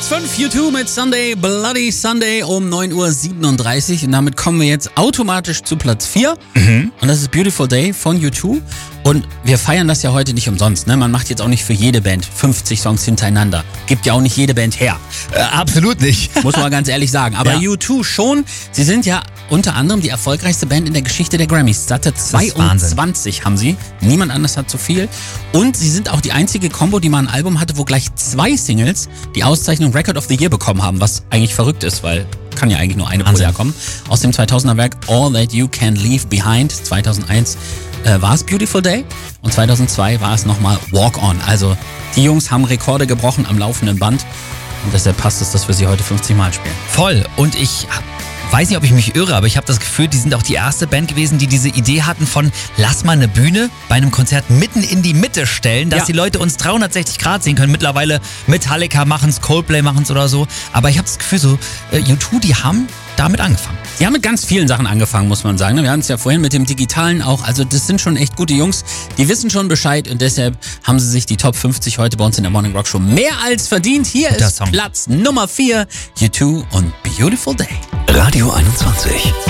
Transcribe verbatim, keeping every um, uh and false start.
Platz fünf, U zwei mit Sunday, Bloody Sunday um neun Uhr siebenunddreißig. Und damit kommen wir jetzt automatisch zu Platz vier. Mhm. Und das ist Beautiful Day von U zwei. Und wir feiern das ja heute nicht umsonst. Ne? Man macht jetzt auch nicht für jede Band fünfzig Songs hintereinander. Gibt ja auch nicht jede Band her. Äh, absolut nicht. Muss man ganz ehrlich sagen. Aber ja. U zwei schon. Sie sind ja unter anderem die erfolgreichste Band in der Geschichte der Grammys. Satte zweiundzwanzig haben sie. Niemand anders hat so viel. Und sie sind auch die einzige Combo, die mal ein Album hatte, wo gleich zwei Singles die Auszeichnung Record of the Year bekommen haben. Was eigentlich verrückt ist, weil kann ja eigentlich nur eine pro Jahr kommen. Aus dem zweitausender Werk All That You Can Leave Behind. zweitausendeins äh, war es Beautiful Day und zweitausendzwei war es nochmal Walk On. Also die Jungs haben Rekorde gebrochen am laufenden Band und deshalb passt es, dass wir sie heute fünfzig Mal spielen. Voll. Und ich weiß nicht, ob ich mich irre, aber ich habe das Gefühl, die sind auch die erste Band gewesen, die diese Idee hatten von lass mal eine Bühne bei einem Konzert mitten in die Mitte stellen, dass ja. die Leute uns dreihundertsechzig Grad sehen können. Mittlerweile Metallica machen's, Coldplay machen's oder so. Aber ich habe das Gefühl so, äh, U zwei, die haben damit angefangen. Die haben mit ganz vielen Sachen angefangen, muss man sagen. Wir hatten es ja vorhin mit dem Digitalen auch. Also das sind schon echt gute Jungs. Die wissen schon Bescheid und deshalb haben sie sich die Top fünfzig heute bei uns in der Morning Rock Show mehr als verdient. Hier Guter ist Song. Platz Nummer vier, U zwei und Beautiful Day. Radio einundzwanzig.